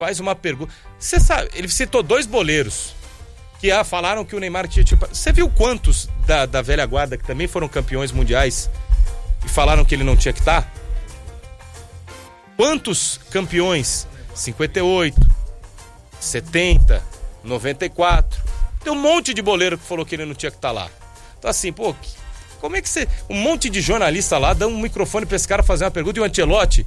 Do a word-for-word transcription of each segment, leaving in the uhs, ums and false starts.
faz uma pergunta. Você sabe, ele citou dois boleiros que ah, falaram que o Neymar tinha... Tipo, você viu quantos da, da velha guarda que também foram campeões mundiais e falaram que ele não tinha que estar? Quantos campeões? cinquenta e oito, setenta, noventa e quatro. Tem um monte de boleiro que falou que ele não tinha que estar lá. Então assim, pô, como é que você... Um monte de jornalista lá dá um microfone pra esse cara fazer uma pergunta e o Ancelotti...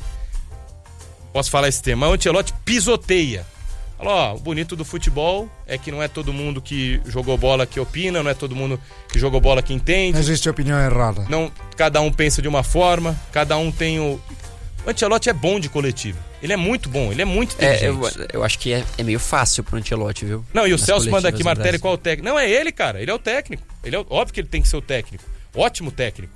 Posso falar esse tema, mas o Ancelotti pisoteia. Fala, ó, o bonito do futebol é que não é todo mundo que jogou bola que opina, não é todo mundo que jogou bola que entende. Não existe opinião errada. Não, cada um pensa de uma forma, cada um tem o... O Ancelotti é bom de coletivo. Ele é muito bom, ele é muito inteligente. É, eu, eu acho que é, é meio fácil pro Ancelotti, viu? Não, e o Nas Celso manda aqui, Martelli, Brasil. qual é o técnico? Não, é ele, cara, ele é o técnico. Ele é, óbvio que ele tem que ser o técnico. Ótimo técnico.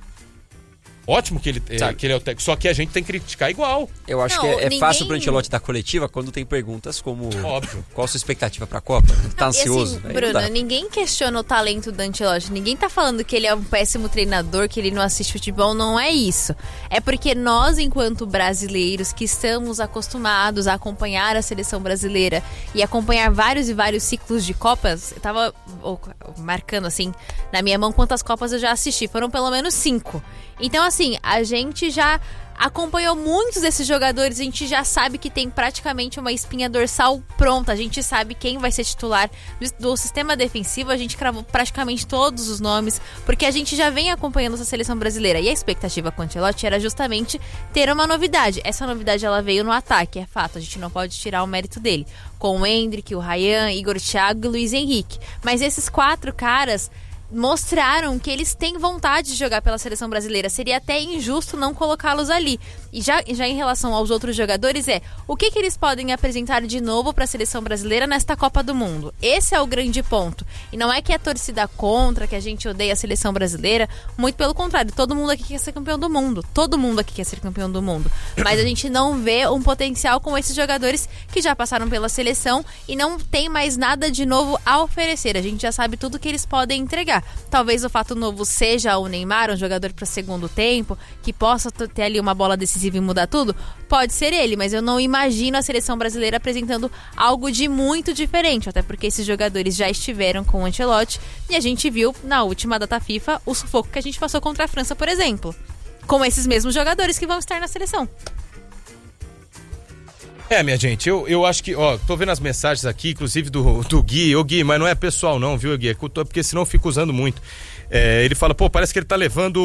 Ótimo que ele, é, que ele é o técnico. Só que a gente tem que criticar igual. Eu acho Não, que é, é ninguém... fácil pro Ancelotti dar coletiva quando tem perguntas como... Óbvio. Qual a sua expectativa pra Copa? Tá Não, ansioso? E assim, Aí Bruno, não dá. ninguém questiona o talento do Ancelotti. Ninguém tá falando que ele é um péssimo treinador, que ele não assiste futebol. Não é isso. É porque nós, enquanto brasileiros, que estamos acostumados a acompanhar a seleção brasileira e acompanhar vários e vários ciclos de Copas, eu tava oh, marcando assim na minha mão quantas Copas eu já assisti. Foram pelo menos cinco. Então, assim, a gente já acompanhou muitos desses jogadores, a gente já sabe que tem praticamente uma espinha dorsal pronta, a gente sabe quem vai ser titular do, do sistema defensivo, a gente cravou praticamente todos os nomes, porque a gente já vem acompanhando essa seleção brasileira, e a expectativa com o Ancelotti era justamente ter uma novidade. Essa novidade ela veio no ataque, é fato, a gente não pode tirar o mérito dele, com o Endrick, o Ryan, Igor Thiago e Luiz Henrique, mas esses quatro caras mostraram que eles têm vontade de jogar pela seleção brasileira. Seria até injusto não colocá-los ali. E já, já em relação aos outros jogadores, é o que, que eles podem apresentar de novo para a seleção brasileira nesta Copa do Mundo. Esse é o grande ponto. E não é que a torcida contra, que a gente odeia a seleção brasileira. Muito pelo contrário, todo mundo aqui quer ser campeão do mundo. Todo mundo aqui quer ser campeão do mundo. Mas a gente não vê um potencial com esses jogadores que já passaram pela seleção e não tem mais nada de novo a oferecer. A gente já sabe tudo que eles podem entregar. Talvez o fato novo seja o Neymar, um jogador para segundo tempo, que possa ter ali uma bola decisiva e mudar tudo. Pode ser ele, mas eu não imagino a seleção brasileira apresentando algo de muito diferente, até porque esses jogadores já estiveram com o Ancelotti e a gente viu na última data FIFA o sufoco que a gente passou contra a França, por exemplo, com esses mesmos jogadores que vão estar na seleção. É, minha gente, eu, eu acho que, ó, tô vendo as mensagens aqui, inclusive do, do Gui, ô Gui, mas não é pessoal não, viu, Gui, é porque senão eu fico usando muito. É, ele fala, pô, parece que ele tá levando,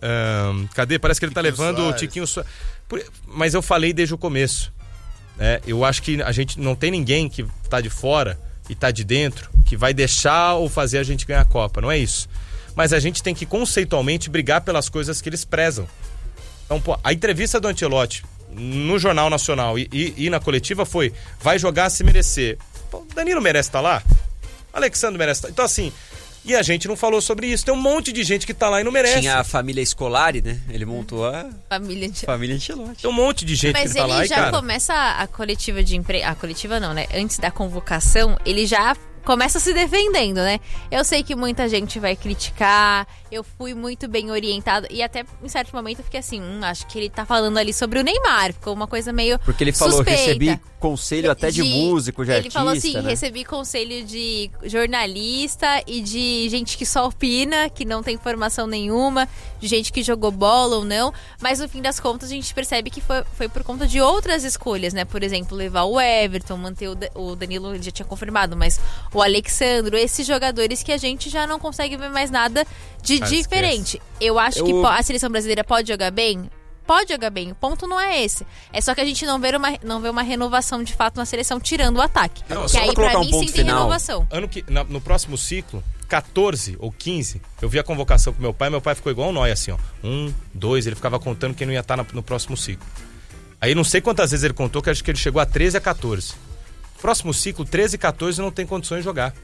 um, cadê? Parece que ele tá Tiquinho levando o Soares. Tiquinho Soares. Mas eu falei desde o começo, né? Eu acho que a gente não tem ninguém que tá de fora e tá de dentro que vai deixar ou fazer a gente ganhar a Copa, não é isso. Mas a gente tem que conceitualmente brigar pelas coisas que eles prezam. Então, pô, a entrevista do Ancelotti no Jornal Nacional e, e, e na coletiva foi, vai jogar se merecer. Pô, Danilo merece estar lá? Alexandre merece estar. Então assim, e a gente não falou sobre isso. Tem um monte de gente que tá lá e não merece. Tinha a família Scolari, né? Ele montou a Família de... família Ancelotti. Tem um monte de gente Mas que tá ele lá e, já cara... começa a coletiva de emprego. A coletiva não, né? Antes da convocação, ele já começa se defendendo, né? Eu sei que muita gente vai criticar. Eu fui muito bem orientado. E até em certo momento eu fiquei assim, hum, acho que ele tá falando ali sobre o Neymar. Ficou uma coisa meio Porque ele falou, suspeita. recebi conselho até de, de músico, de ele artista, falou assim, né? recebi conselho de jornalista e de gente que só opina, que não tem formação nenhuma, de gente que jogou bola ou não, mas no fim das contas a gente percebe que foi, foi por conta de outras escolhas, né? Por exemplo, levar o Everton, manter o, o Danilo, ele já tinha confirmado, mas o Alexandro, esses jogadores que a gente já não consegue ver mais nada de Ah, diferente. esquece. Eu acho Eu- que po- a seleção brasileira pode jogar bem? Pode jogar bem, o ponto não é esse. É só que a gente não vê uma, não vê uma renovação de fato na seleção, tirando o ataque. Não, que só aí pra pra colocar um mim ponto sim tem final. renovação. Ano que, na- no próximo ciclo, catorze ou quinze, eu vi a convocação com meu pai, meu pai ficou igual um nóia, assim, ó. Um, dois, ele ficava contando quem não ia estar na- no próximo ciclo. Aí não sei quantas vezes ele contou, que acho que ele chegou a treze a catorze. Próximo ciclo, treze e catorze não tem condições de jogar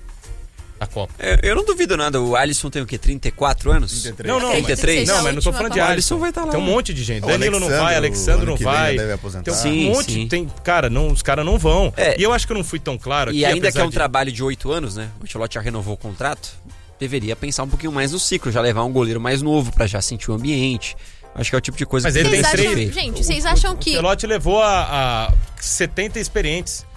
a Copa. É, eu não duvido nada, o Alisson tem o quê? trinta e quatro anos? trinta e três. Não, não, Acredito mas, que seja não, a mas não tô última falando de Copa. Alisson. vai estar lá. Tem um monte de gente. O Danilo não Alexandre, vai, o Alexandre não ano que vem vai. já deve aposentar. Tem um Sim, monte, sim. tem, cara, não, os caras não vão. É. E eu acho que eu não fui tão claro aqui. E ainda que apesar é um de- trabalho de oito anos, né? O Ancelotti já renovou o contrato. Deveria pensar um pouquinho mais no ciclo, já levar um goleiro mais novo pra já sentir o ambiente. Acho que é o tipo de coisa Mas que ele tem tem que ser Vocês acham, três. feito. gente, vocês acham O que Ancelotti levou a, a setenta experientes.